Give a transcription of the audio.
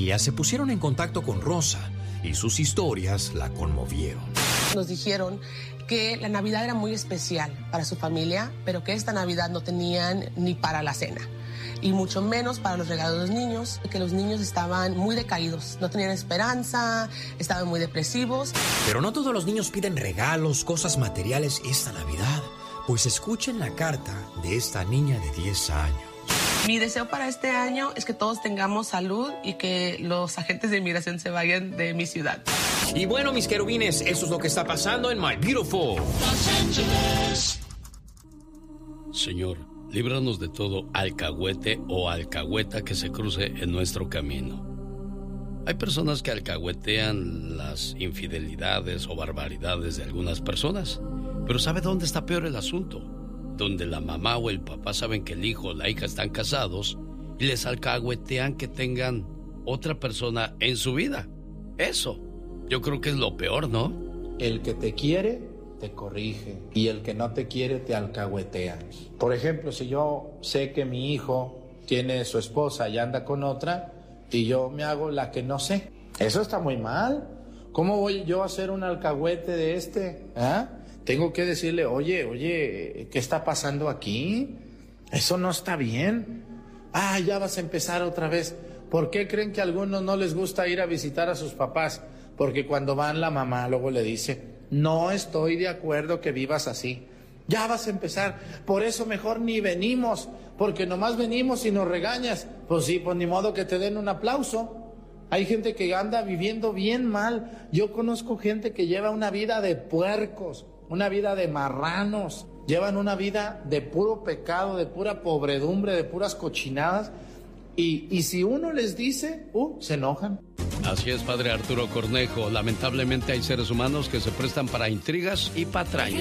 familia se pusieron en contacto con Rosa y sus historias la conmovieron. Nos dijeron que la Navidad era muy especial para su familia, pero que esta Navidad no tenían ni para la cena, y mucho menos para los regalos de los niños, que los niños estaban muy decaídos, no tenían esperanza, estaban muy depresivos. Pero no todos los niños piden regalos, cosas materiales esta Navidad, pues escuchen la carta de esta niña de 10 años. Mi deseo para este año es que todos tengamos salud y que los agentes de inmigración se vayan de mi ciudad. Y bueno, mis querubines, eso es lo que está pasando en My Beautiful Los Ángeles. Señor, líbranos de todo alcahuete o alcahueta que se cruce en nuestro camino. Hay personas que alcahuetean las infidelidades o barbaridades de algunas personas, pero ¿sabe dónde está peor el asunto? Donde la mamá o el papá saben que el hijo o la hija están casados y les alcahuetean que tengan otra persona en su vida. Eso, yo creo que es lo peor, ¿no? El que te quiere, te corrige, y el que no te quiere, te alcahuetea. Por ejemplo, si yo sé que mi hijo tiene su esposa y anda con otra, y yo me hago la que no sé, eso está muy mal. ¿Cómo voy yo a hacer un alcahuete de este? ¿Ah? Tengo que decirle, oye, ¿qué está pasando aquí? Eso no está bien. Ah, ya vas a empezar otra vez. ¿Por qué creen que a algunos no les gusta ir a visitar a sus papás? Porque cuando van la mamá luego le dice, no estoy de acuerdo que vivas así. Ya vas a empezar. Por eso mejor ni venimos, porque nomás venimos y nos regañas. Pues sí, pues ni modo que te den un aplauso. Hay gente que anda viviendo bien mal. Yo conozco gente que lleva una vida de puercos, una vida de marranos, llevan una vida de puro pecado, de pura pobredumbre, de puras cochinadas, y si uno les dice, se enojan. Así es, padre Arturo Cornejo. Lamentablemente hay seres humanos que se prestan para intrigas y patrañas.